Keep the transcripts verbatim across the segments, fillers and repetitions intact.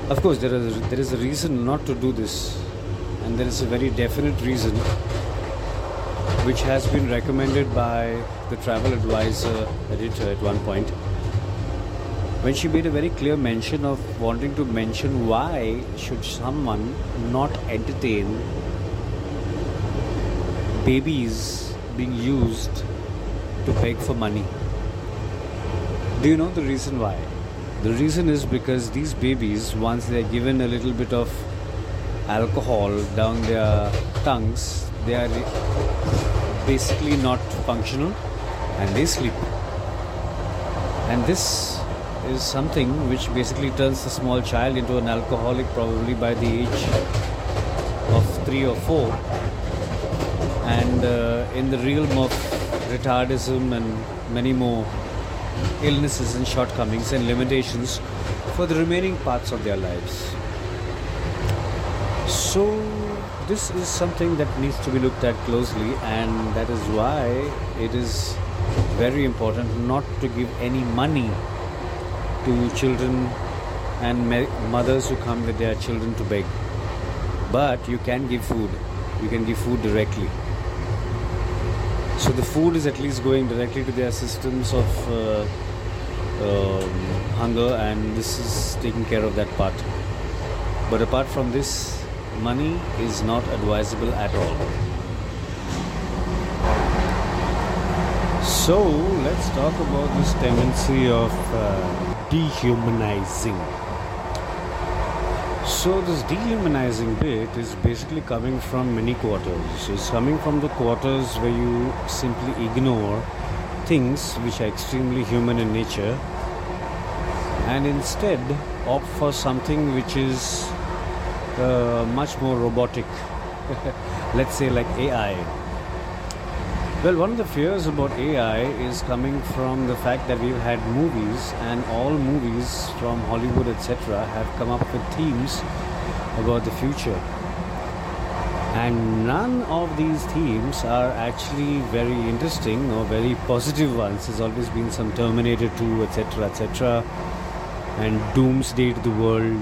Of course, there is there is a reason not to do this, and there is a very definite reason which has been recommended by the travel advisor editor at one point, when she made a very clear mention of wanting to mention why should someone not entertain babies being used to beg for money. Do you know the reason why? The reason is because these babies, once they are given a little bit of alcohol down their tongues, they are basically not functional and they sleep. And this is something which basically turns the small child into an alcoholic probably by the age of three or four. And uh, in the realm of retardism and many more illnesses and shortcomings and limitations for the remaining parts of their lives. So this is something that needs to be looked at closely, and that is why it is very important not to give any money to children and mothers who come with their children to beg. But you can give food. You can give food directly. So the food is at least going directly to their systems of uh, um, hunger, and this is taking care of that part. But apart from this, money is not advisable at all. So let's talk about this tendency of uh, dehumanizing. So this dehumanizing bit is basically coming from many quarters. It's coming from the quarters where you simply ignore things which are extremely human in nature and instead opt for something which is uh, much more robotic. Let's say like A I. Well, one of the fears about A I is coming from the fact that we've had movies, and all movies from Hollywood, et cetera, have come up with themes about the future. And none of these themes are actually very interesting or very positive ones. There's always been some Terminator two, et cetera, et cetera, and Doomsday to the world.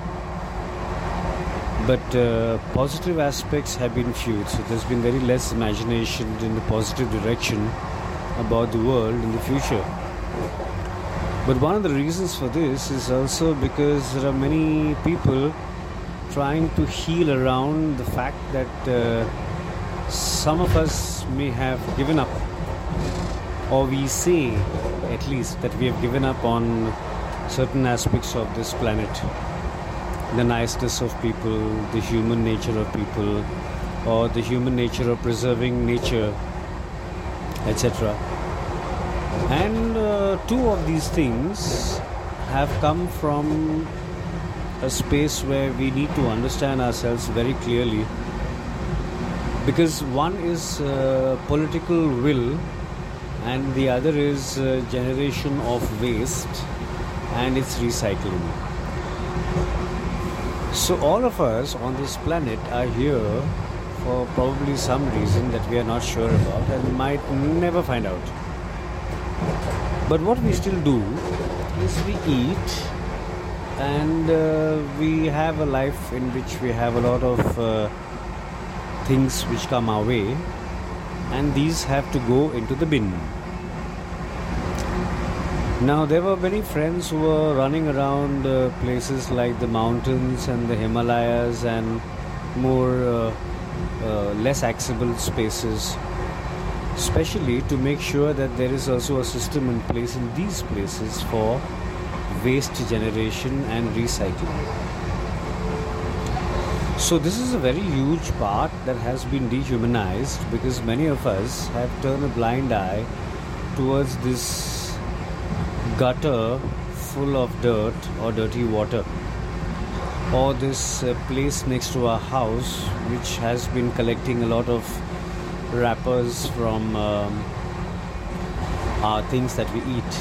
But uh, positive aspects have been few, so there's been very less imagination in the positive direction about the world in the future. But one of the reasons for this is also because there are many people trying to heal around the fact that uh, some of us may have given up, or we say at least that we have given up on certain aspects of this planet. The niceness of people, the human nature of people, or the human nature of preserving nature, et cetera. And uh, two of these things have come from a space where we need to understand ourselves very clearly, because one is uh, political will and the other is uh, generation of waste and its recycling. So all of us on this planet are here for probably some reason that we are not sure about and might never find out. But what we still do is we eat, and uh, we have a life in which we have a lot of uh, things which come our way, and these have to go into the bin. Now, there were many friends who were running around uh, places like the mountains and the Himalayas and more uh, uh, less accessible spaces, especially to make sure that there is also a system in place in these places for waste generation and recycling. So this is a very huge part that has been dehumanized, because many of us have turned a blind eye towards this gutter full of dirt or dirty water, or this uh, place next to our house which has been collecting a lot of wrappers from um, our things that we eat.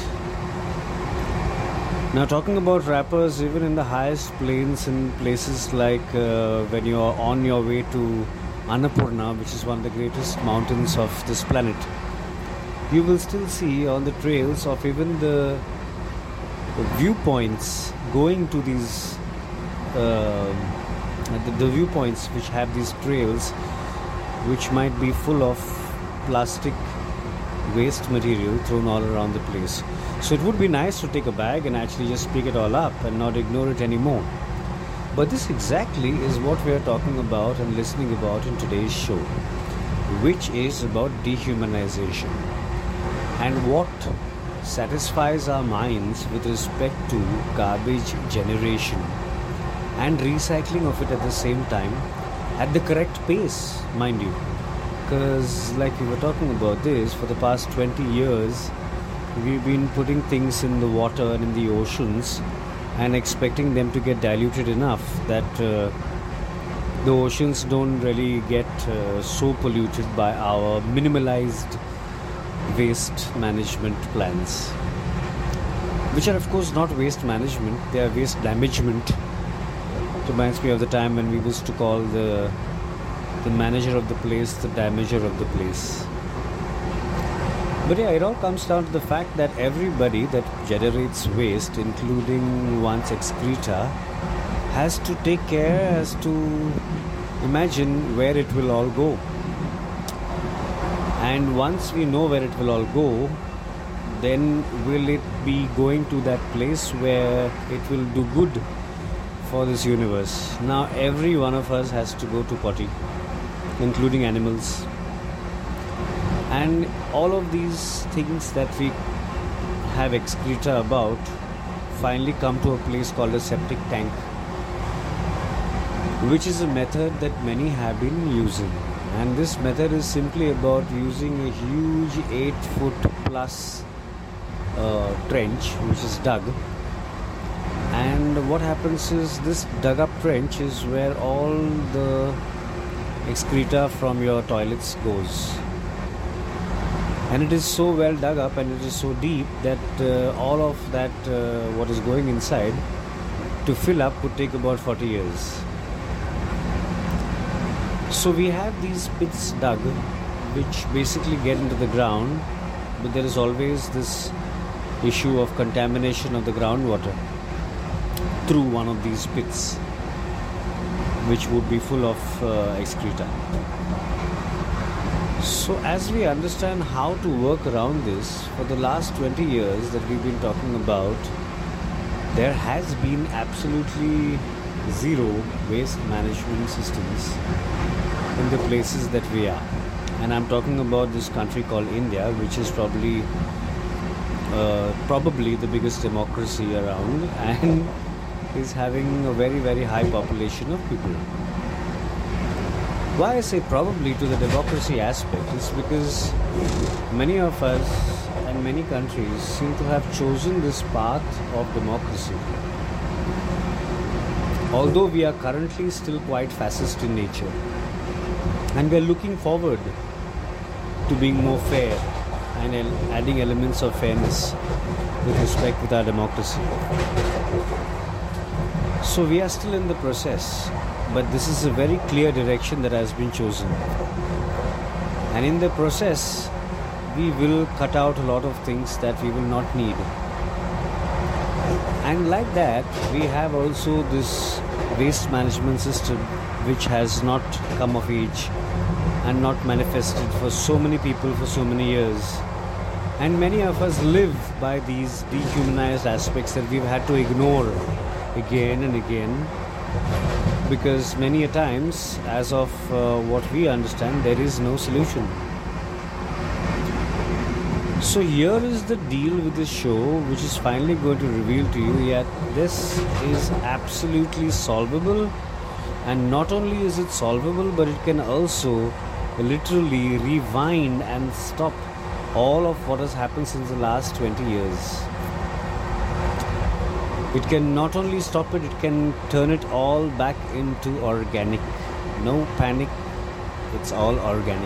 Now, talking about wrappers, even in the highest plains in places like uh, when you are on your way to Annapurna, which is one of the greatest mountains of this planet, you will still see on the trails of even the viewpoints going to these uh, the, the viewpoints which have these trails, which might be full of plastic waste material thrown all around the place. So it would be nice to take a bag and actually just pick it all up and not ignore it anymore. But this exactly is what we are talking about and listening about in today's show, which is about dehumanization and what satisfies our minds with respect to garbage generation and recycling of it at the same time, at the correct pace, mind you. Because like we were talking about this, for the past twenty years we've been putting things in the water and in the oceans and expecting them to get diluted enough that uh, the oceans don't really get uh, so polluted by our minimalized waste management plans, which are of course not waste management, they are waste damagement. It reminds me of the time when we used to call the the manager of the place the damager of the place. But yeah, it all comes down to the fact that everybody that generates waste, including one's excreta, has to take care, has to imagine where it will all go. And once we know where it will all go, then will it be going to that place where it will do good for this universe? Now every one of us has to go to potty, including animals. And all of these things that we have excreta about finally come to a place called a septic tank, which is a method that many have been using. And this method is simply about using a huge eight foot plus uh, trench which is dug. And what happens is this dug up trench is where all the excreta from your toilets goes. And it is so well dug up and it is so deep that uh, all of that uh, what is going inside to fill up would take about forty years. So we have these pits dug which basically get into the ground, but there is always this issue of contamination of the groundwater through one of these pits, which would be full of uh, excreta. So as we understand how to work around this, for the last twenty years that we've been talking about, there has been absolutely zero waste management systems in the places that we are. And I'm talking about this country called India, which is probably uh, probably the biggest democracy around and is having a very very high population of people. Why I say probably to the democracy aspect is because many of us and many countries seem to have chosen this path of democracy. Although we are currently still quite fascist in nature, and we are looking forward to being more fair and adding elements of fairness with respect with our democracy. So we are still in the process, but this is a very clear direction that has been chosen. And in the process, we will cut out a lot of things that we will not need. And like that, we have also this waste management system which has not come of age and not manifested for so many people for so many years. And many of us live by these dehumanized aspects that we've had to ignore again and again, because many a times, as of uh, what we understand, there is no solution. So here is the deal with this show, which is finally going to reveal to you that this is absolutely solvable. And not only is it solvable, but it can also literally rewind and stop all of what has happened since the last twenty years. It can not only stop it, it can turn it all back into organic. No panic, it's all organic.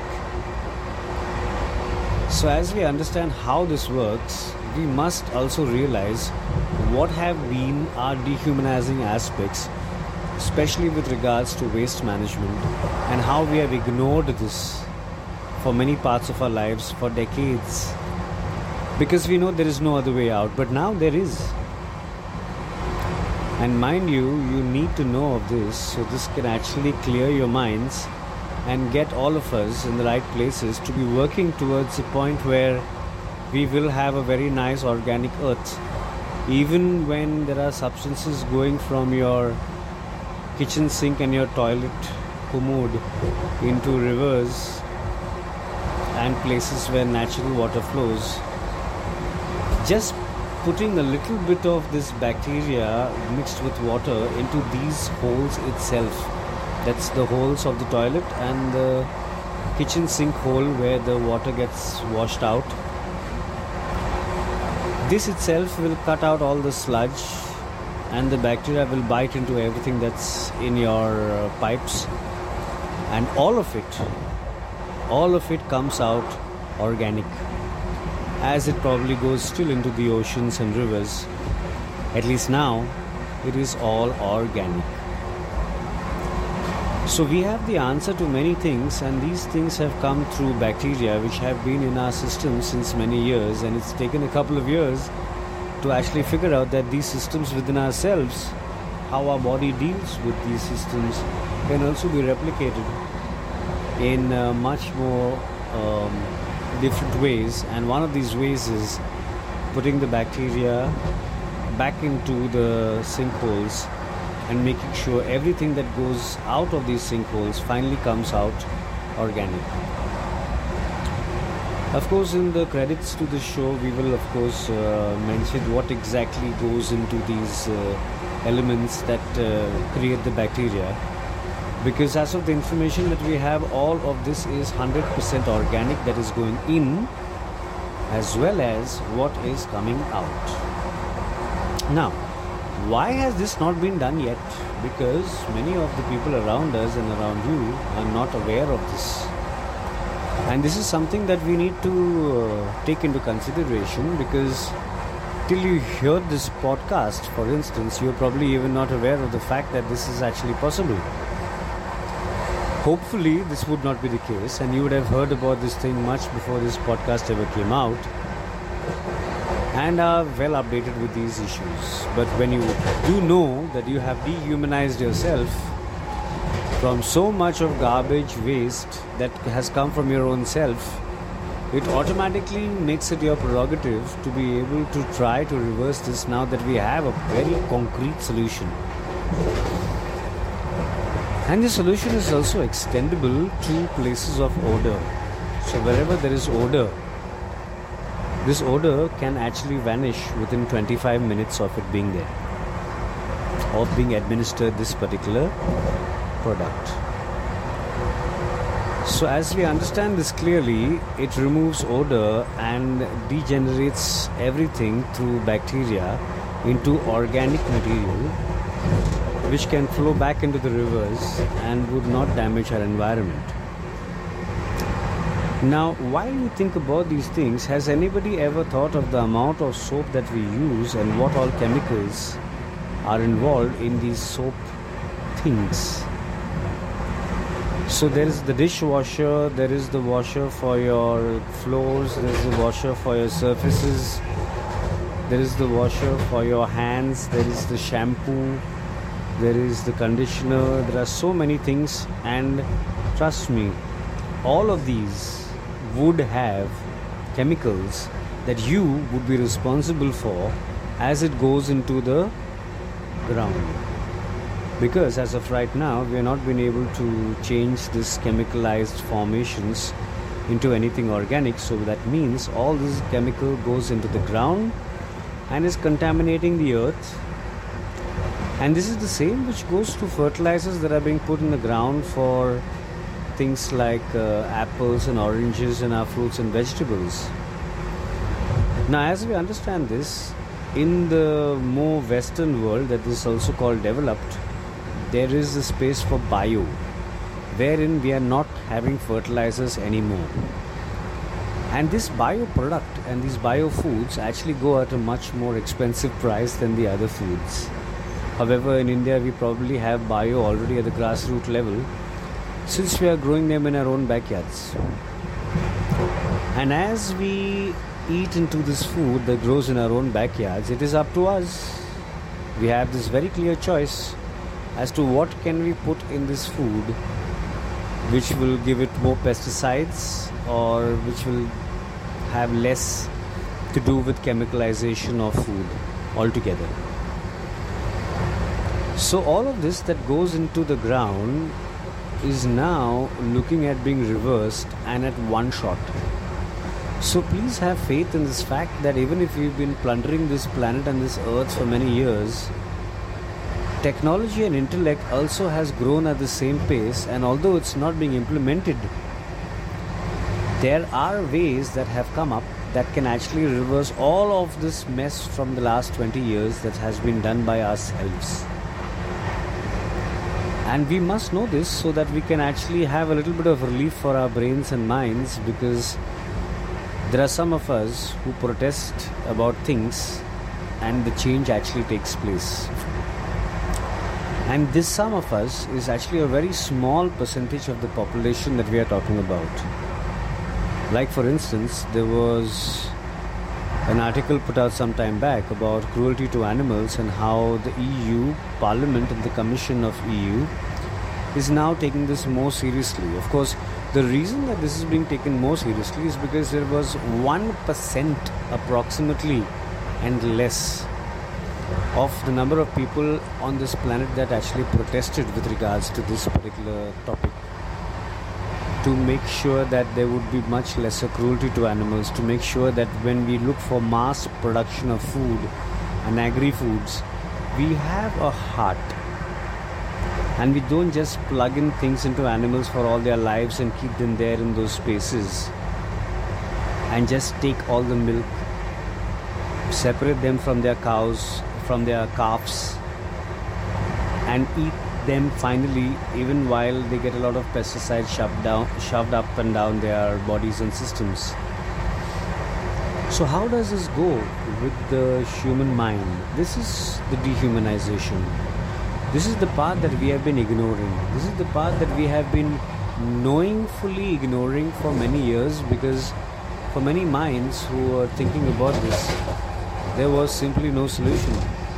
So as we understand how this works, we must also realize what have been our dehumanizing aspects, especially with regards to waste management, and how we have ignored this for many parts of our lives for decades, because we know there is no other way out, but now there is. And mind you, you need to know of this, so this can actually clear your minds and get all of us in the right places to be working towards a point where we will have a very nice organic earth. Even when there are substances going from your kitchen sink and your toilet commode into rivers and places where natural water flows, just putting a little bit of this bacteria mixed with water into these holes itself, that's the holes of the toilet and the kitchen sink hole where the water gets washed out, this itself will cut out all the sludge and the bacteria will bite into everything that's in your uh, pipes, and all of it all of it comes out organic, as it probably goes still into the oceans and rivers. At least now it is all organic. So we have the answer to many things, and these things have come through bacteria which have been in our system since many years, and it's taken a couple of years to actually figure out that these systems within ourselves, how our body deals with these systems, can also be replicated in uh, much more um, different ways. And one of these ways is putting the bacteria back into the sinkholes and making sure everything that goes out of these sinkholes finally comes out organic. Of course, in the credits to the show, we will of course uh, mention what exactly goes into these uh, elements that uh, create the bacteria. Because as of the information that we have, all of this is one hundred percent organic that is going in, as well as what is coming out. Now, why has this not been done yet? Because many of the people around us and around you are not aware of this. And this is something that we need to uh, take into consideration, because till you hear this podcast, for instance, you're probably even not aware of the fact that this is actually possible. Hopefully this would not be the case, and you would have heard about this thing much before this podcast ever came out and are well updated with these issues. But when you do know that you have dehumanized yourself from so much of garbage waste that has come from your own self, it automatically makes it your prerogative to be able to try to reverse this now that we have a very concrete solution. And the solution is also extendable to places of odor. So wherever there is odor, this odor can actually vanish within twenty-five minutes of it being there, of being administered this particular product. So as we understand this clearly, it removes odor and degenerates everything through bacteria into organic material, which can flow back into the rivers and would not damage our environment. Now, while we think about these things, has anybody ever thought of the amount of soap that we use and what all chemicals are involved in these soap things? So there is the dishwasher, there is the washer for your floors, there is the washer for your surfaces, there is the washer for your hands, there is the shampoo, there is the conditioner. There are so many things, and trust me, all of these would have chemicals that you would be responsible for as it goes into the ground. Because as of right now, we have not been able to change this chemicalized formations into anything organic. So that means all this chemical goes into the ground and is contaminating the earth. And this is the same which goes to fertilizers that are being put in the ground for things like uh, apples and oranges and our fruits and vegetables. Now, as we understand this, in the more Western world that is also called developed, there is a space for bio, wherein we are not having fertilizers anymore. And this bio product and these bio foods actually go at a much more expensive price than the other foods. However, in India, we probably have bio already at the grassroots level, since we are growing them in our own backyards. And as we eat into this food that grows in our own backyards, it is up to us We have this very clear choice as to what can we put in this food which will give it more pesticides or which will have less to do with chemicalization of food altogether. So all of this that goes into the ground is now looking at being reversed and at one shot. So please have faith in this fact that even if we've been plundering this planet and this earth for many years, technology and intellect also has grown at the same pace, and although it's not being implemented, there are ways that have come up that can actually reverse all of this mess from the last twenty years that has been done by ourselves. And we must know this so that we can actually have a little bit of relief for our brains and minds, because there are some of us who protest about things and the change actually takes place. And this some of us is actually a very small percentage of the population that we are talking about. Like for instance, there was an article put out some time back about cruelty to animals and how the E U Parliament and the Commission of E U is now taking this more seriously. Of course, the reason that this is being taken more seriously is because there was one percent approximately and less of the number of people on this planet that actually protested with regards to this particular topic, to make sure that there would be much lesser cruelty to animals, to make sure that when we look for mass production of food and agri-foods, we have a heart and we don't just plug in things into animals for all their lives and keep them there in those spaces and just take all the milk, separate them from their cows, from their calves, and eat them finally, even while they get a lot of pesticides shoved down, shoved up and down their bodies and systems. So how does this go with the human mind? This is the dehumanization. This is the part that we have been ignoring. This is the part that we have been knowingly ignoring for many years, because for many minds who are thinking about this, there was simply no solution.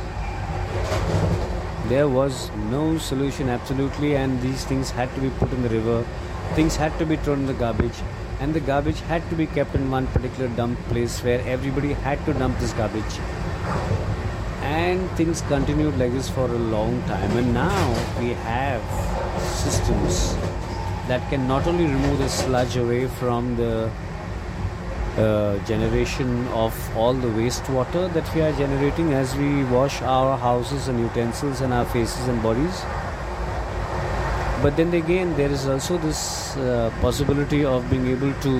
There was no solution, absolutely, and these things had to be put in the river. Things had to be thrown in the garbage, and the garbage had to be kept in one particular dump place where everybody had to dump this garbage. And things continued like this for a long time, and now we have systems that can not only remove the sludge away from the Uh, generation of all the wastewater that we are generating as we wash our houses and utensils and our faces and bodies, but then again there is also this uh, possibility of being able to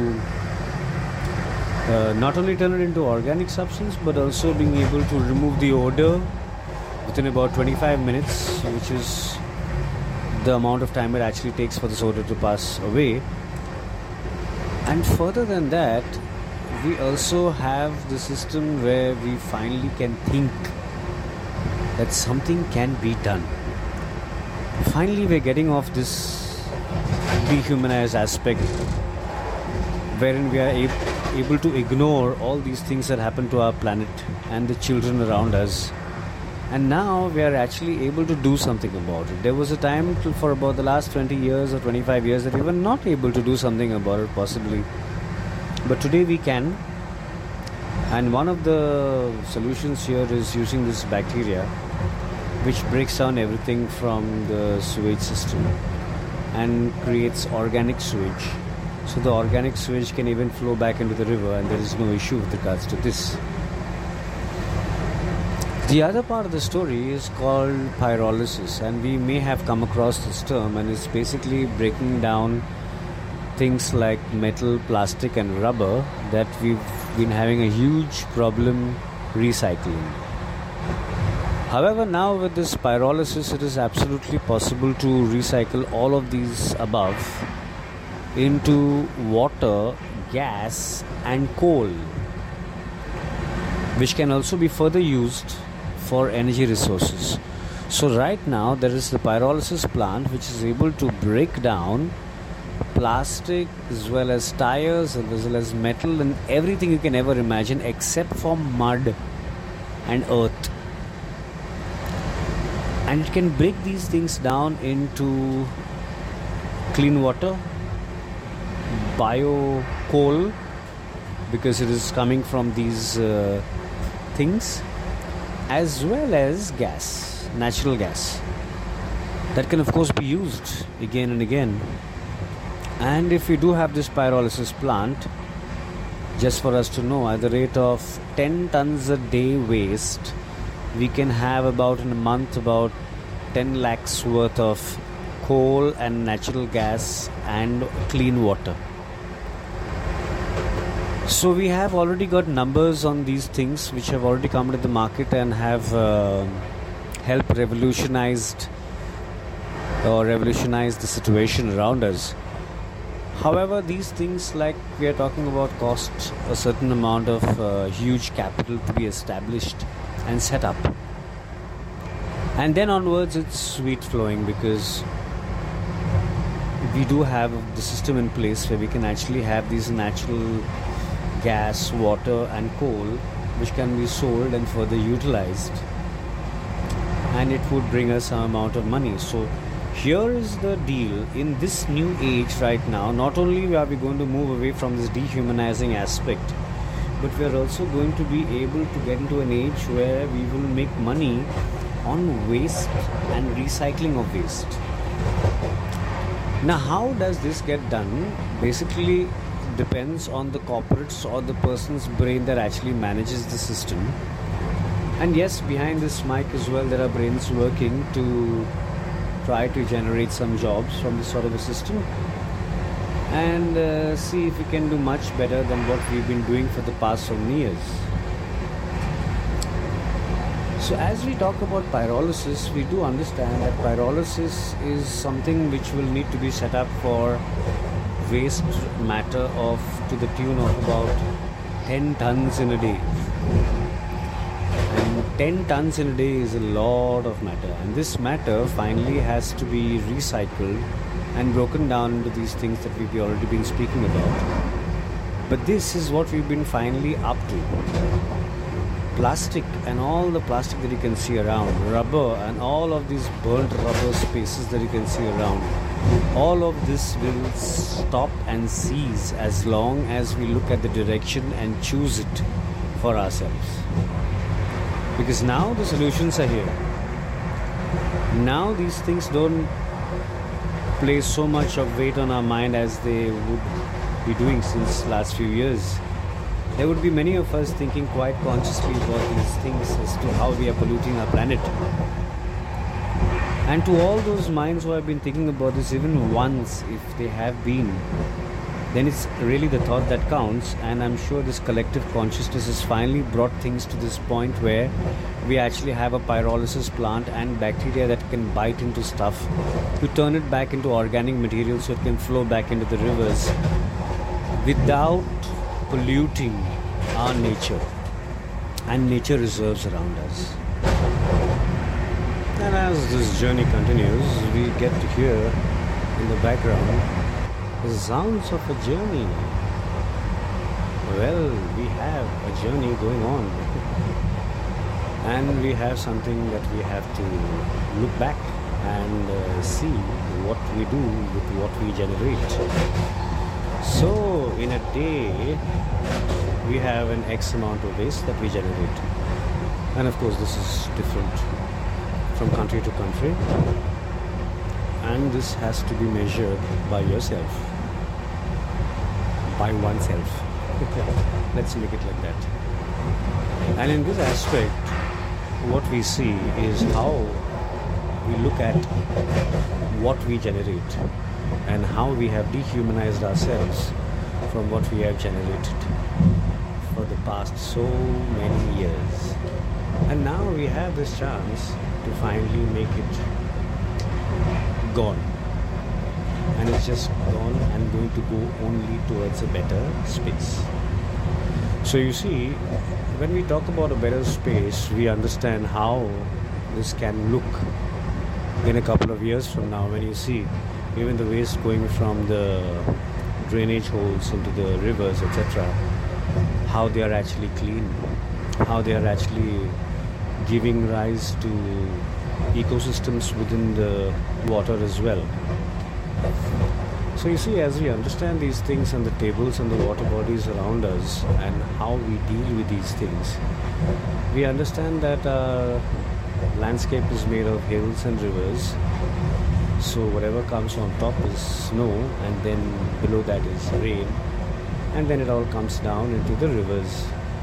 uh, not only turn it into organic substance, but also being able to remove the odor within about twenty-five minutes, which is the amount of time it actually takes for this odor to pass away. And further than that, we also have the system where we finally can think that something can be done. Finally, we're getting off this dehumanized aspect wherein we are ab- able to ignore all these things that happen to our planet and the children around us. And now we are actually able to do something about it. There was a time till for about the last twenty years or twenty-five years that we were not able to do something about it, possibly. But today we can, and one of the solutions here is using this bacteria which breaks down everything from the sewage system and creates organic sewage. So the organic sewage can even flow back into the river, and there is no issue with regards to this. The other part of the story is called pyrolysis, and we may have come across this term, and it's basically breaking down things like metal, plastic and rubber that we've been having a huge problem recycling. However, now with this pyrolysis, it is absolutely possible to recycle all of these above into water, gas and coal, which can also be further used for energy resources. So right now there is the pyrolysis plant which is able to break down plastic as well as tires as well as metal and everything you can ever imagine except for mud and earth. and it can break these things down into clean water, bio coal, because it is coming from these uh, things, as well as gas, natural gas, that can of course be used again and again. And if we do have this pyrolysis plant, just for us to know, at the rate of ten tons a day waste, we can have about in a month about ten lakhs worth of coal and natural gas and clean water. So we have already got numbers on these things which have already come into the market and have uh, helped revolutionized or revolutionized the situation around us. However, these things, like we are talking about, cost a certain amount of uh, huge capital to be established and set up. And then onwards it's sweet flowing, because we do have the system in place where we can actually have these natural gas, water and coal which can be sold and further utilized, and it would bring us some amount of money. So here is the deal. In this new age right now, not only are we going to move away from this dehumanizing aspect, but we are also going to be able to get into an age where we will make money on waste and recycling of waste. Now, how does this get done? Basically depends on the corporates or the person's brain that actually manages the system. And yes, behind this mic as well, there are brains working to try to generate some jobs from this sort of a system, and uh, see if we can do much better than what we've been doing for the past so many years. So as we talk about pyrolysis, we do understand that pyrolysis is something which will need to be set up for waste matter of to the tune of about ten tons in a day. And ten tons in a day is a lot of matter, and this matter finally has to be recycled and broken down into these things that we've already been speaking about. But this is what we've been finally up to. Plastic and all the plastic that you can see around, rubber and all of these burnt rubber spaces that you can see around, all of this will stop and cease as long as we look at the direction and choose it for ourselves. Because now the solutions are here. Now these things don't place so much of weight on our mind as they would be doing since last few years. There would be many of us thinking quite consciously about these things as to how we are polluting our planet. And to all those minds who have been thinking about this even once, if they have been, then it's really the thought that counts. And I'm sure this collective consciousness has finally brought things to this point where we actually have a pyrolysis plant and bacteria that can bite into stuff to turn it back into organic material so it can flow back into the rivers without polluting our nature and nature reserves around us. And as this journey continues, we get to hear in the background the sounds of a journey. Well, we have a journey going on, and we have something that we have to look back and uh, see what we do with what we generate. So in a day we have an X amount of waste that we generate, and of course this is different from country to country, and this has to be measured by yourself, by oneself. Let's make it like that. And in this aspect, what we see is how we look at what we generate and how we have dehumanized ourselves from what we have generated for the past so many years. And now we have this chance to finally make it gone. And it's just gone and going to go only towards a better space. So you see, when we talk about a better space, we understand how this can look in a couple of years from now, when you see even the waste going from the drainage holes into the rivers, et cetera, how they are actually clean, how they are actually giving rise to ecosystems within the water as well. So you see, as we understand these things and the tables and the water bodies around us and how we deal with these things, we understand that our landscape is made of hills and rivers. So whatever comes on top is snow, and then below that is rain, and then it all comes down into the rivers.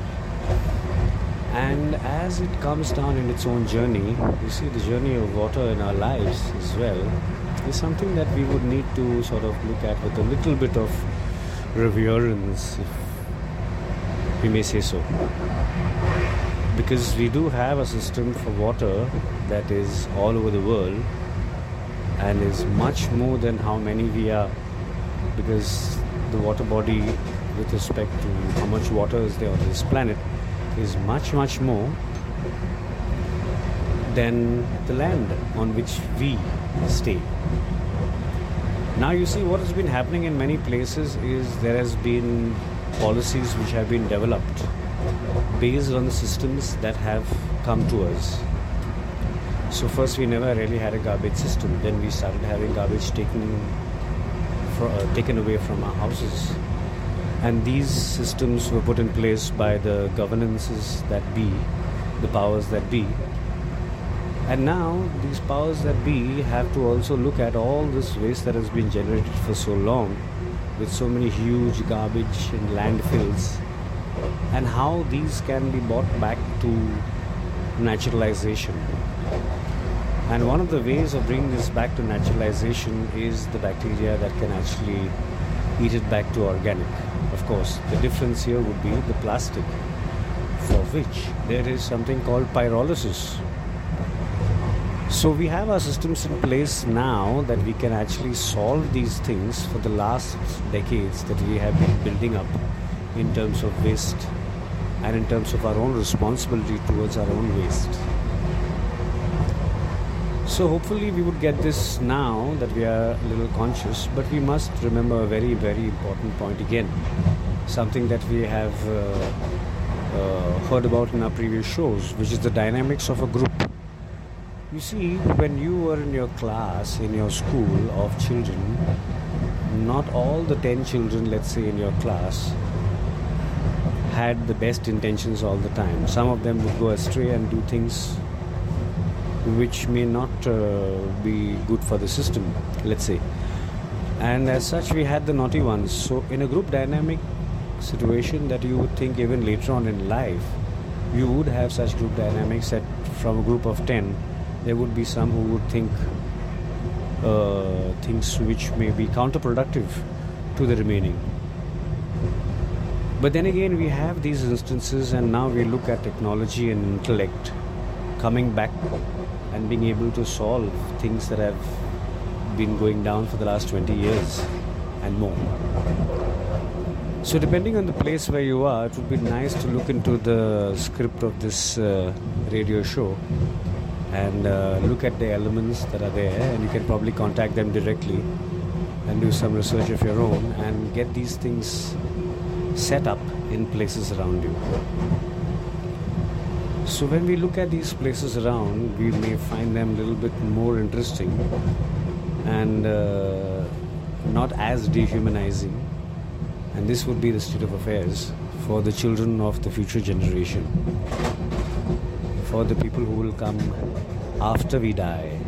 And as it comes down in its own journey, you see the journey of water in our lives as well is something that we would need to sort of look at with a little bit of reverence, if we may say so. Because we do have a system for water that is all over the world and is much more than how many we are, because the water body with respect to how much water is there on this planet is much much more than the land on which we stay. Now you see, what has been happening in many places is there has been policies which have been developed based on the systems that have come to us. So first we never really had a garbage system, then we started having garbage taken for, uh, taken away from our houses, and these systems were put in place by the governances that be, the powers that be. And now these powers that be have to also look at all this waste that has been generated for so long with so many huge garbage and landfills, and how these can be brought back to naturalization. And one of the ways of bringing this back to naturalization is the bacteria that can actually eat it back to organic. Of course, the difference here would be the plastic, for which there is something called pyrolysis. So we have our systems in place now that we can actually solve these things for the last decades that we have been building up in terms of waste and in terms of our own responsibility towards our own waste. So hopefully we would get this now that we are a little conscious, but we must remember a very, very important point again, something that we have uh, uh, heard about in our previous shows, which is the dynamics of a group. You see, when you were in your class, in your school of children, not all the ten children, let's say, in your class had the best intentions all the time. Some of them would go astray and do things which may not uh, be good for the system, let's say. And as such, we had the naughty ones. So in a group dynamic situation that you would think even later on in life, you would have such group dynamics that from a group of ten, there would be some who would think uh, things which may be counterproductive to the remaining. But then again, we have these instances, and now we look at technology and intellect coming back and being able to solve things that have been going down for the last twenty years and more. So depending on the place where you are, it would be nice to look into the script of this uh, radio show and uh, look at the elements that are there, and you can probably contact them directly and do some research of your own and get these things set up in places around you. So when we look at these places around, we may find them a little bit more interesting and uh, not as dehumanizing, and this would be the state of affairs for the children of the future generation, for the people who will come after we die.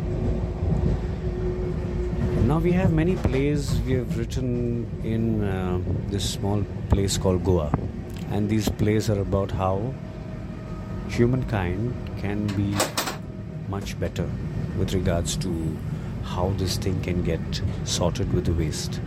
Now we have many plays we have written in uh, this small place called Goa, and these plays are about how humankind can be much better with regards to how this thing can get sorted with the waste.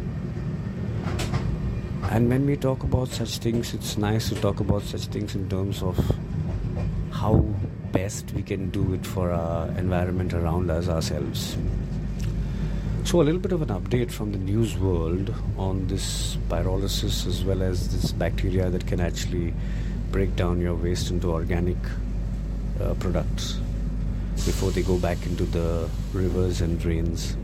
And when we talk about such things, it's nice to talk about such things in terms of how best we can do it for our environment around us ourselves. So a little bit of an update from the news world on this pyrolysis, as well as this bacteria that can actually break down your waste into organic uh, products before they go back into the rivers and drains.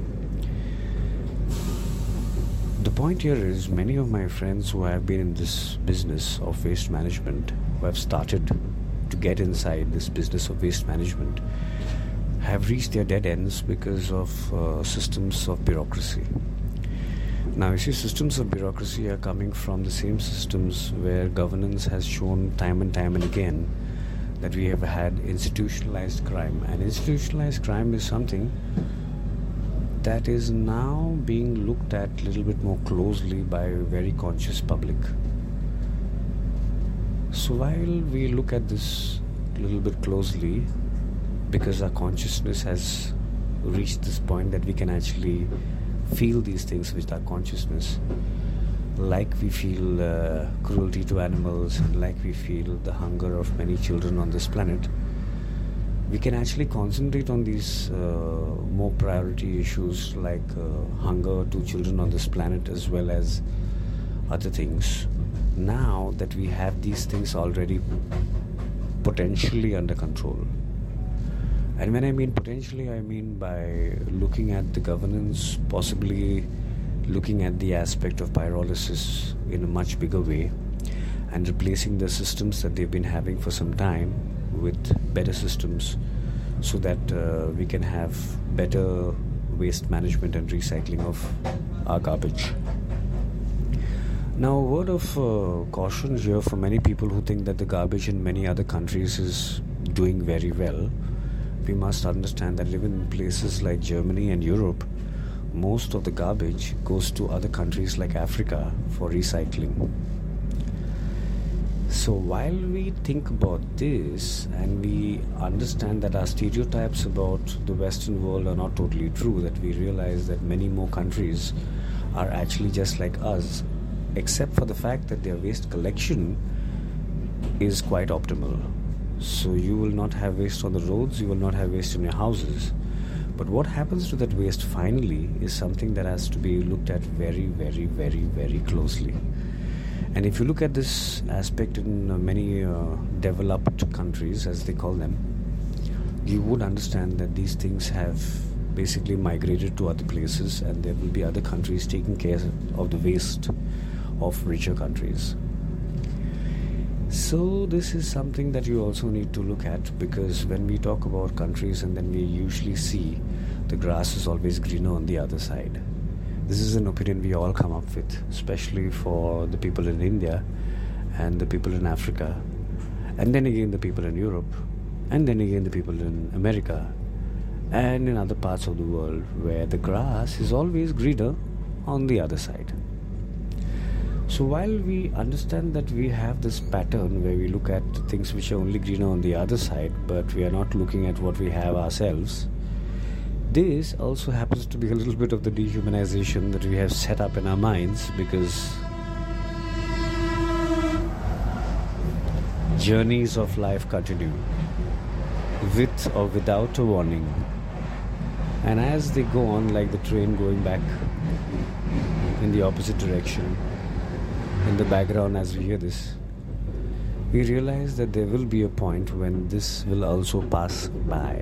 The point here is, many of my friends who have been in this business of waste management, who have started to get inside this business of waste management, have reached their dead ends because of uh, systems of bureaucracy. Now, you see, systems of bureaucracy are coming from the same systems where governance has shown time and time and again that we have had institutionalized crime. And institutionalized crime is something that is now being looked at a little bit more closely by a very conscious public. So while we look at this a little bit closely, because our consciousness has reached this point that we can actually feel these things with our consciousness, like we feel uh, cruelty to animals, and like we feel the hunger of many children on this planet, we can actually concentrate on these uh, more priority issues like uh, hunger to children on this planet as well as other things. Now that we have these things already potentially under control. And when I mean potentially, I mean by looking at the governance, possibly looking at the aspect of pyrolysis in a much bigger way, and replacing the systems that they've been having for some time with better systems, so that uh, we can have better waste management and recycling of our garbage. Now, a word of uh, caution here for many people who think that the garbage in many other countries is doing very well. We must understand that even in places like Germany and Europe, most of the garbage goes to other countries like Africa for recycling. So while we think about this and we understand that our stereotypes about the Western world are not totally true, that we realize that many more countries are actually just like us, except for the fact that their waste collection is quite optimal. So you will not have waste on the roads, you will not have waste in your houses. But what happens to that waste finally is something that has to be looked at very, very, very, very closely. And if you look at this aspect in uh, many uh, developed countries, as they call them, you would understand that these things have basically migrated to other places, and there will be other countries taking care of the waste of richer countries. So this is something that you also need to look at, because when we talk about countries and then we usually see the grass is always greener on the other side. This is an opinion we all come up with, especially for the people in India and the people in Africa, and then again the people in Europe, and then again the people in America and in other parts of the world where the grass is always greener on the other side. So while we understand that we have this pattern where we look at things which are only greener on the other side, but we are not looking at what we have ourselves, this also happens to be a little bit of the dehumanization that we have set up in our minds, because journeys of life continue with or without a warning. And as they go on, like the train going back in the opposite direction, in the background as we hear this, we realize that there will be a point when this will also pass by.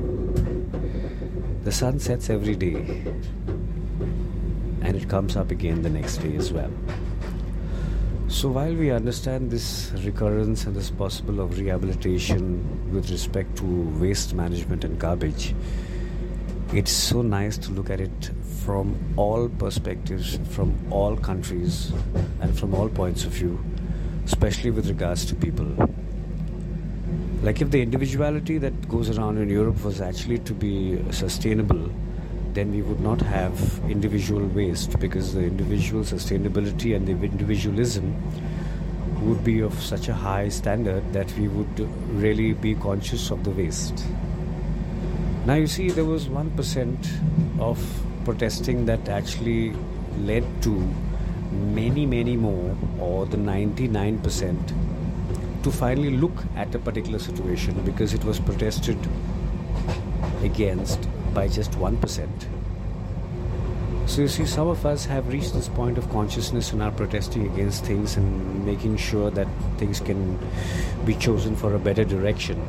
The sun sets every day and it comes up again the next day as well. So while we understand this recurrence and this possible of rehabilitation with respect to waste management and garbage, it's so nice to look at it from all perspectives, from all countries, and from all points of view, especially with regards to people. Like if the individuality that goes around in Europe was actually to be sustainable, then we would not have individual waste, because the individual sustainability and the individualism would be of such a high standard that we would really be conscious of the waste. Now you see, there was one percent of protesting that actually led to many, many more, or the ninety-nine percent, to finally look at a particular situation, because it was protested against by just one percent. So you see, some of us have reached this point of consciousness and are protesting against things and making sure that things can be chosen for a better direction.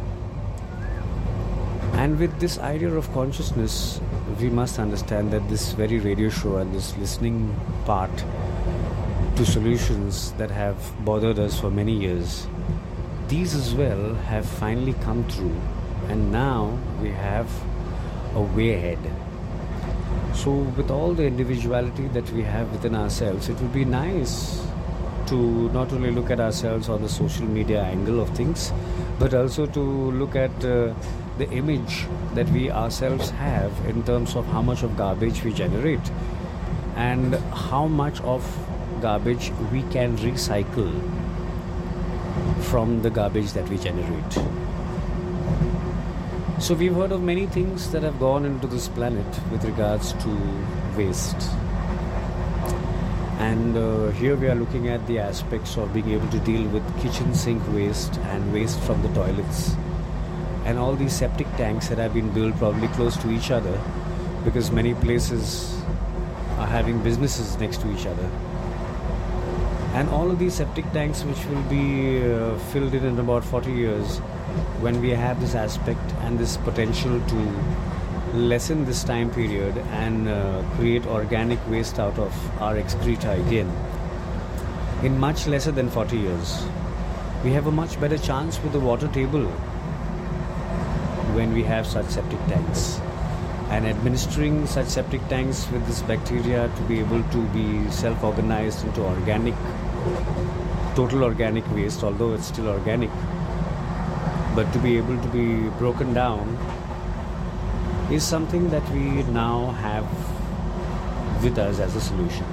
And with this idea of consciousness, we must understand that this very radio show and this listening part to solutions that have bothered us for many years, these as well have finally come through, and now we have a way ahead. So with all the individuality that we have within ourselves, it would be nice to not only look at ourselves on the social media angle of things, but also to look at uh, the image that we ourselves have in terms of how much of garbage we generate and how much of garbage we can recycle from the garbage that we generate. So we've heard of many things that have gone into this planet with regards to waste. And uh, here we are looking at the aspects of being able to deal with kitchen sink waste and waste from the toilets. And all these septic tanks that have been built probably close to each other, because many places are having businesses next to each other. And all of these septic tanks, which will be uh, filled in in about forty years, when we have this aspect and this potential to lessen this time period and uh, create organic waste out of our excreta again in much lesser than forty years, we have a much better chance with the water table when we have such septic tanks. And administering such septic tanks with this bacteria to be able to be self-organized into organic, total organic waste, although it's still organic, but to be able to be broken down is something that we now have with us as a solution.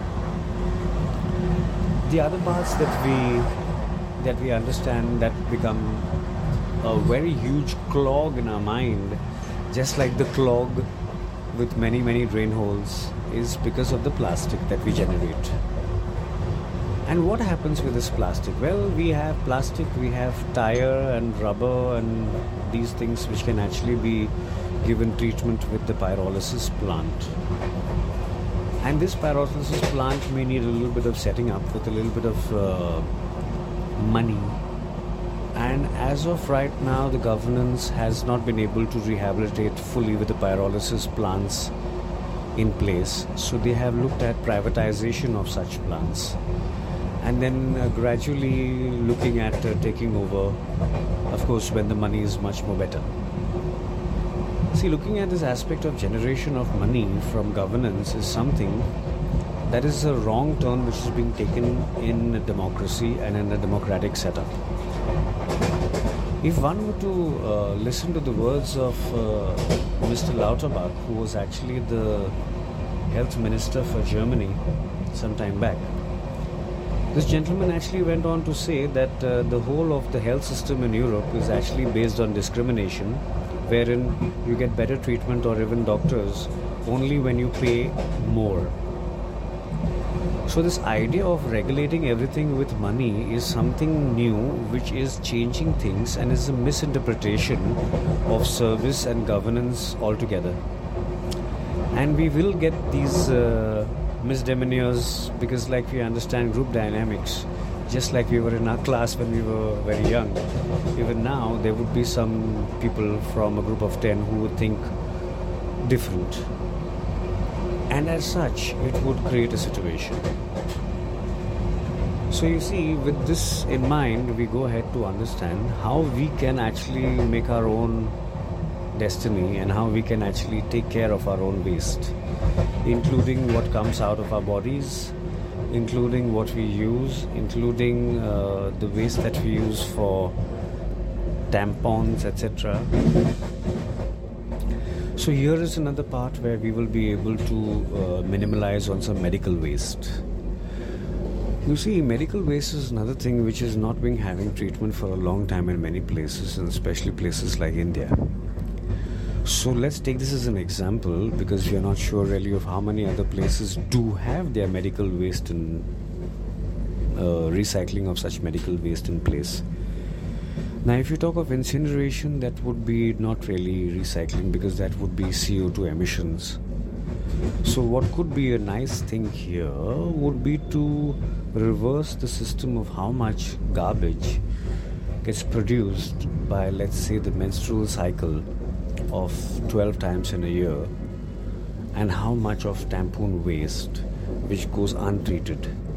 The other parts that we that we understand that become a very huge clog in our mind, just like the clog with many many drain holes, is because of the plastic that we generate. And what happens with this plastic? Well, we have plastic, we have tire and rubber and these things which can actually be given treatment with the pyrolysis plant. And this pyrolysis plant may need a little bit of setting up with a little bit of uh, money. And as of right now, the governance has not been able to rehabilitate fully with the pyrolysis plants in place. So they have looked at privatization of such plants. And then uh, gradually looking at uh, taking over, of course, when the money is much more better. See, looking at this aspect of generation of money from governance is something that is a wrong turn which is being taken in a democracy and in a democratic setup. If one were to uh, listen to the words of uh, Mister Lauterbach, who was actually the health minister for Germany some time back, this gentleman actually went on to say that uh, the whole of the health system in Europe is actually based on discrimination, wherein you get better treatment or even doctors only when you pay more. So this idea of regulating everything with money is something new which is changing things and is a misinterpretation of service and governance altogether. And we will get these uh, misdemeanors because, like, we understand group dynamics, just like we were in our class when we were very young. Even now there would be some people from a group of ten who would think different, and as such it would create a situation. So you see, with this in mind, we go ahead to understand how we can actually make our own destiny and how we can actually take care of our own waste, including what comes out of our bodies, including what we use, including uh, the waste that we use for tampons, et cetera. So here is another part where we will be able to uh, minimalize on some medical waste. You see, medical waste is another thing which is not being having treatment for a long time in many places, and especially places like India. So let's take this as an example, because we are not sure really of how many other places do have their medical waste and uh, recycling of such medical waste in place. Now, if you talk of incineration, that would be not really recycling, because that would be C O two emissions. So what could be a nice thing here would be to reverse the system of how much garbage gets produced by, let's say, the menstrual cycle of twelve times in a year, and how much of tampon waste which goes untreated,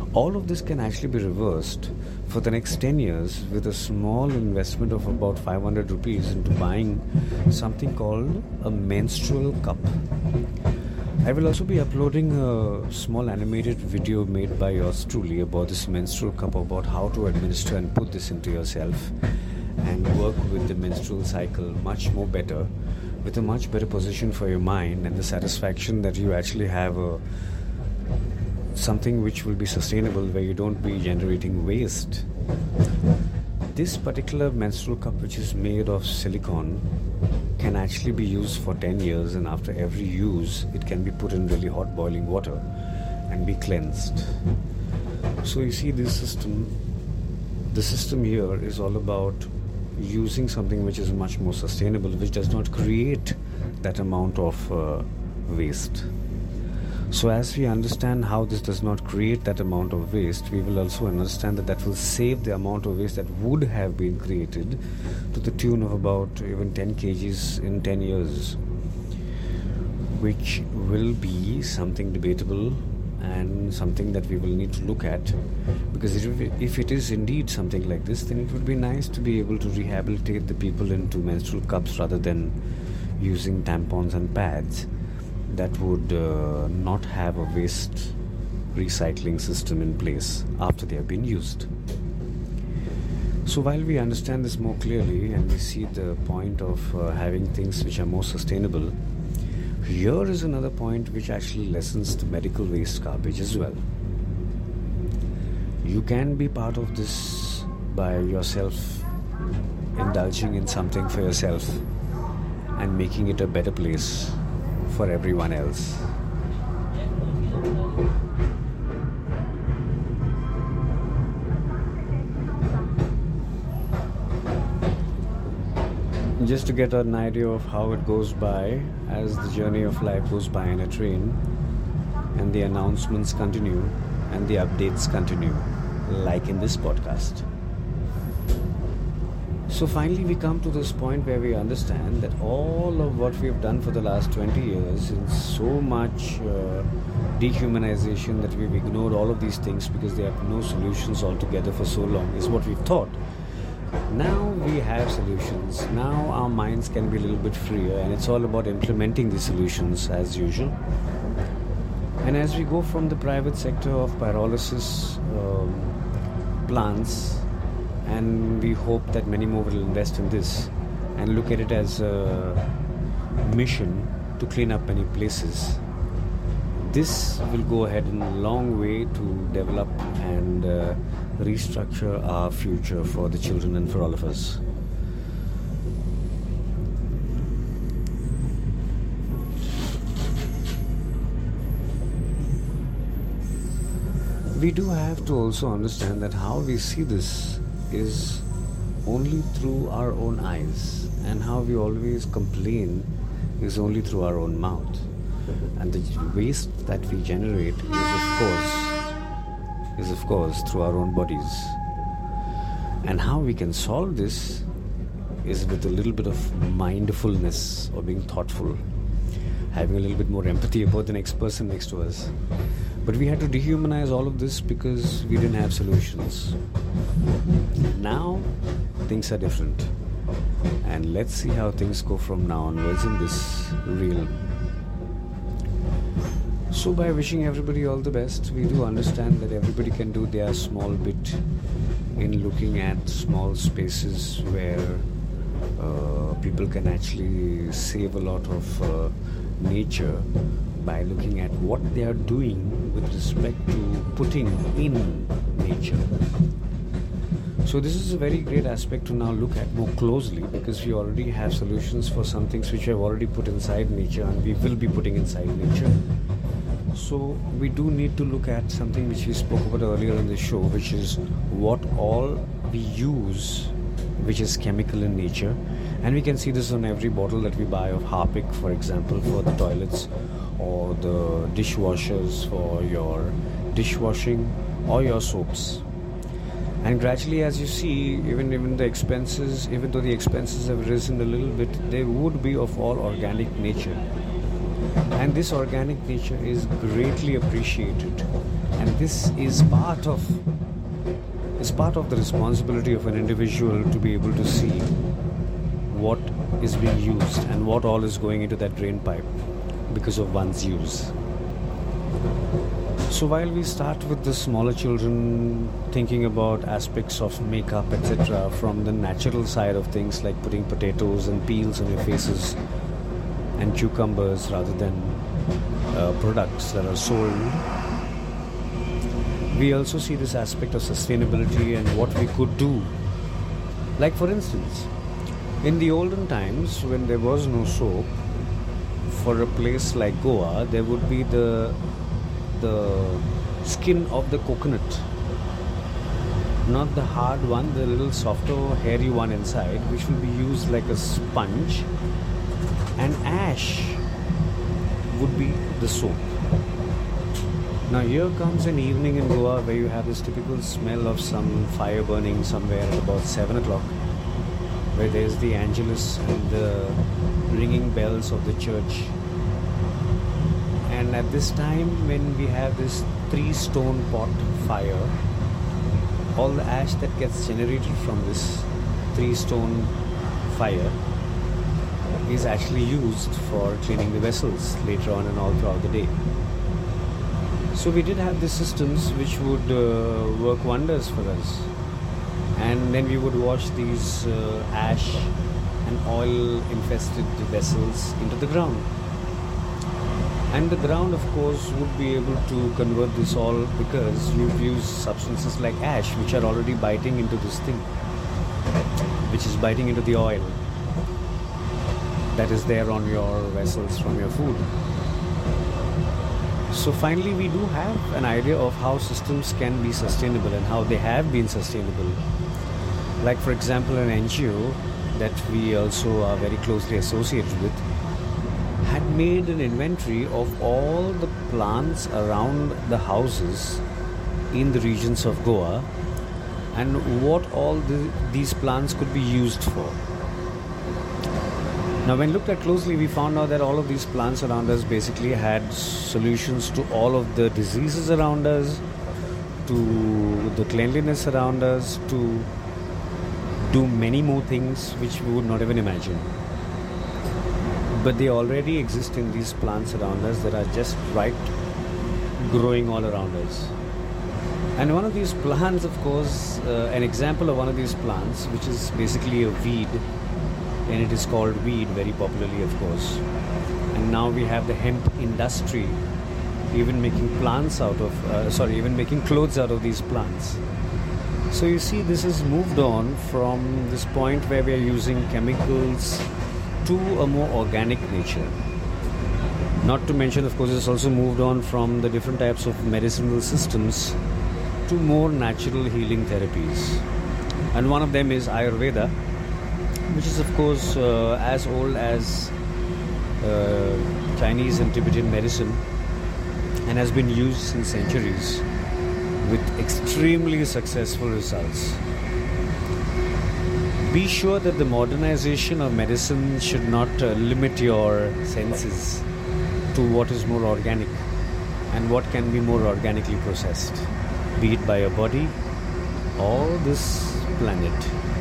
All of this can actually be reversed for the next ten years with a small investment of about five hundred rupees into buying something called a menstrual cup. I will also be uploading a small animated video made by yours truly about this menstrual cup, about how to administer and put this into yourself and work with the menstrual cycle much more better, with a much better position for your mind and the satisfaction that you actually have a something which will be sustainable, where you don't be generating waste. This particular menstrual cup, which is made of silicone, can actually be used for ten years, and after every use it can be put in really hot boiling water and be cleansed. So you see, this system the system here is all about using something which is much more sustainable, which does not create that amount of uh, waste. So as we understand how this does not create that amount of waste, we will also understand that that will save the amount of waste that would have been created to the tune of about even ten kilograms in ten years, which will be something debatable and something that we will need to look at, because if, if it is indeed something like this, then it would be nice to be able to rehabilitate the people into menstrual cups rather than using tampons and pads that would uh, not have a waste recycling system in place after they have been used. So while we understand this more clearly and we see the point of uh, having things which are more sustainable, here is another point which actually lessens the medical waste garbage as well. You can be part of this by yourself indulging in something for yourself and making it a better place for everyone else. Just to get an idea of how it goes by as the journey of life goes by in a train, and the announcements continue and the updates continue, like in this podcast. So finally we come to this point where we understand that all of what we have done for the last twenty years in so much uh, dehumanization, that we've ignored all of these things because they have no solutions altogether for so long, is what we've thought. Now we have solutions. Now our minds can be a little bit freer, and it's all about implementing the solutions as usual. And as we go from the private sector of pyrolysis um, plants, and we hope that many more will invest in this and look at it as a mission to clean up many places, this will go ahead in a long way to develop and uh, restructure our future for the children and for all of us. We do have to also understand that how we see this is only through our own eyes, and how we always complain is only through our own mouth. And the waste that we generate is of course is of course through our own bodies. And how we can solve this is with a little bit of mindfulness, or being thoughtful, having a little bit more empathy about the next person next to us. But we had to dehumanize all of this because we didn't have solutions. Now things are different, and let's see how things go from now onwards in this realm. So by wishing everybody all the best, we do understand that everybody can do their small bit in looking at small spaces where uh, people can actually save a lot of uh, nature by looking at what they are doing with respect to putting in nature. So this is a very great aspect to now look at more closely, because we already have solutions for some things which we have already put inside nature, and we will be putting inside nature. So we do need to look at something which we spoke about earlier in the show, which is what all we use which is chemical in nature. And we can see this on every bottle that we buy of Harpic, for example, for the toilets, or the dishwashers for your dishwashing, or your soaps. And gradually, as you see, even even the expenses, even though the expenses have risen a little bit, they would be of all organic nature. And this organic nature is greatly appreciated. And this is part of is part of the responsibility of an individual to be able to see what is being used and what all is going into that drain pipe because of one's use. So while we start with the smaller children thinking about aspects of makeup, et cetera, from the natural side of things like putting potatoes and peels on your faces and cucumbers rather than uh, products that are sold, we also see this aspect of sustainability and what we could do. Like for instance, in the olden times when there was no soap, for a place like Goa, there would be the the skin of the coconut, not the hard one, the little softer, hairy one inside, which will be used like a sponge, and ash would be the soap. Now here comes an evening in Goa where you have this typical smell of some fire burning somewhere at about seven o'clock, where there's the Angelus and the ringing bells of the church. And at this time, when we have this three stone pot fire, all the ash that gets generated from this three stone fire is actually used for cleaning the vessels later on and all throughout the day. So we did have these systems which would uh, work wonders for us. And then we would wash these uh, ash and oil infested vessels into the ground. And the ground, of course, would be able to convert this all because you've used substances like ash, which are already biting into this thing, which is biting into the oil that is there on your vessels from your food. So finally, we do have an idea of how systems can be sustainable and how they have been sustainable. Like, for example, an N G O that we also are very closely associated with had made an inventory of all the plants around the houses in the regions of Goa and what all the, these plants could be used for. Now when looked at closely, we found out that all of these plants around us basically had solutions to all of the diseases around us, to the cleanliness around us, to do many more things which we would not even imagine. But they already exist in these plants around us that are just right growing all around us. And one of these plants, of course, uh, an example of one of these plants, which is basically a weed, and it is called weed very popularly, of course. And now we have the hemp industry even making plants out of, uh, sorry, even making clothes out of these plants. So you see, this has moved on from this point where we are using chemicals to a more organic nature. Not to mention, of course, it's also moved on from the different types of medicinal systems to more natural healing therapies. And one of them is Ayurveda, which is, of course, uh, as old as uh, Chinese and Tibetan medicine and has been used since centuries with extremely successful results. Be sure that the modernization of medicine should not uh, limit your senses to what is more organic and what can be more organically processed, be it by your body or this planet.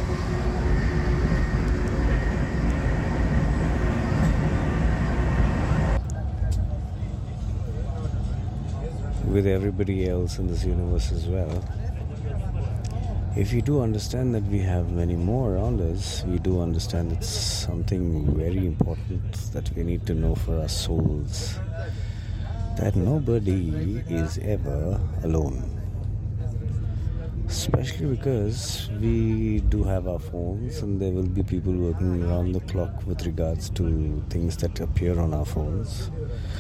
With everybody else in this universe as well. If we do understand that we have many more around us, we do understand it's something very important that we need to know for our souls, that nobody is ever alone. Especially because we do have our phones and there will be people working around the clock with regards to things that appear on our phones.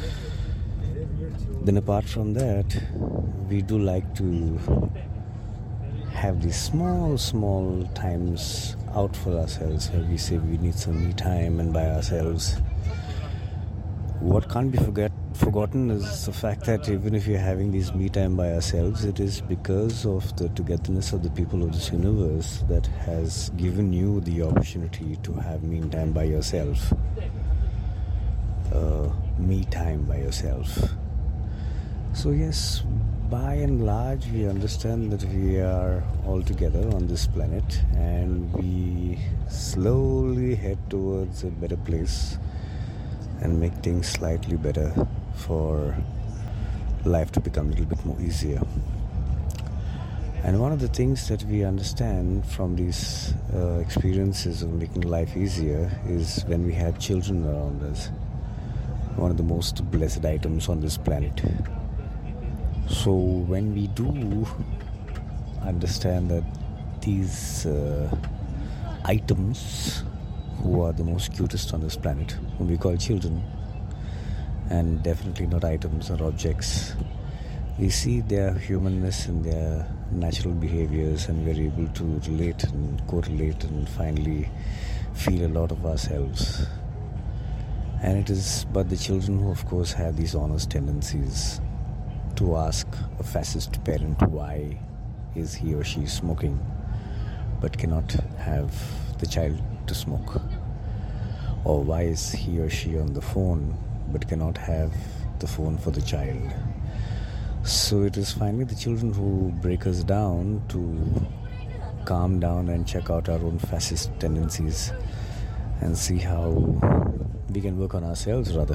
Then apart from that, we do like to have these small, small times out for ourselves where we say we need some me time and by ourselves. What can't be forget, forgotten is the fact that even if you're having these me time by ourselves, it is because of the togetherness of the people of this universe that has given you the opportunity to have me time by yourself. uh, me time by yourself. So yes, by and large, we understand that we are all together on this planet, and we slowly head towards a better place and make things slightly better for life to become a little bit more easier. And one of the things that we understand from these uh, experiences of making life easier is when we have children around us. One of the most blessed items on this planet. So when we do understand that these uh, items, who are the most cutest on this planet, whom we call children, and definitely not items or objects, we see their humanness and their natural behaviors, and we're able to relate and correlate and finally feel a lot of ourselves. And it is but the children who, of course, have these honest tendencies to ask a fascist parent why is he or she smoking, but cannot have the child to smoke, or why is he or she on the phone but cannot have the phone for the child. So it is finally the children who break us down to calm down and check out our own fascist tendencies and see how we can work on ourselves, rather.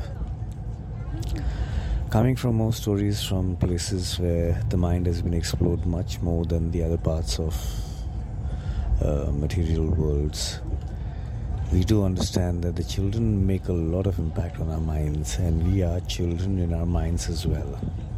Coming from more stories from places where the mind has been explored much more than the other parts of uh, material worlds, we do understand that the children make a lot of impact on our minds, and we are children in our minds as well.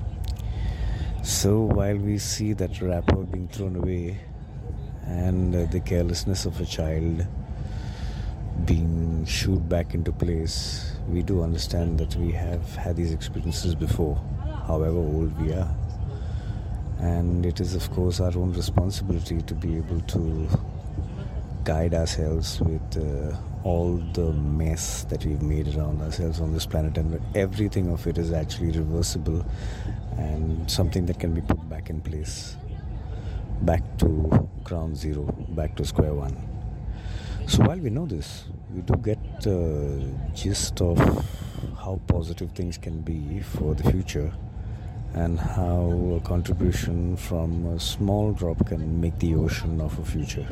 So while we see that wrapper being thrown away and uh, the carelessness of a child being shooed back into place, we do understand that we have had these experiences before, however old we are. And it is, of course, our own responsibility to be able to guide ourselves with uh, all the mess that we've made around ourselves on this planet, and everything of it is actually reversible and something that can be put back in place, back to ground zero, back to square one. So while we know this, we do get the gist of how positive things can be for the future, and how a contribution from a small drop can make the ocean of a future.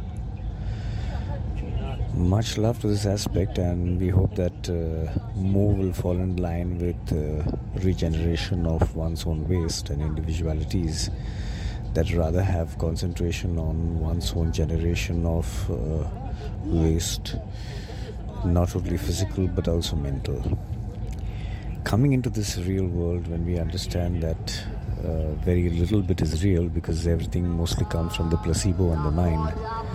Much love to this aspect, and we hope that uh, more will fall in line with uh, regeneration of one's own waste and individualities that rather have concentration on one's own generation of uh, waste, not only physical but also mental. Coming into this real world, when we understand that uh, very little bit is real because everything mostly comes from the placebo and the mind,